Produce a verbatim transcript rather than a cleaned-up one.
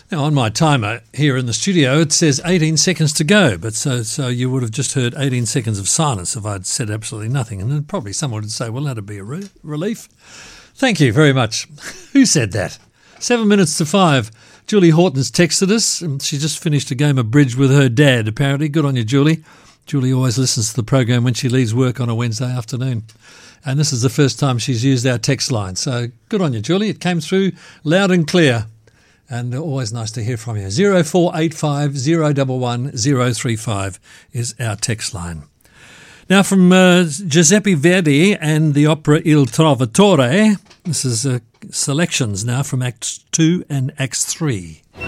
Now, on my timer here in the studio, it says eighteen seconds to go, but so so you would have just heard eighteen seconds of silence if I'd said absolutely nothing, and then probably someone would say, well, that'd be a re- relief. Thank you very much. Who said that? Seven minutes to five. Julie Horton's texted us, and she just finished a game of bridge with her dad, apparently. Good on you, Julie. Julie always listens to the program when she leaves work on a Wednesday afternoon. And this is the first time she's used our text line. So good on you, Julie. It came through loud and clear. And always nice to hear from you. zero four eight five, zero one one, zero three five is our text line. Now from uh, Giuseppe Verdi and the opera Il Trovatore, this is uh, selections now from Acts two and Acts three.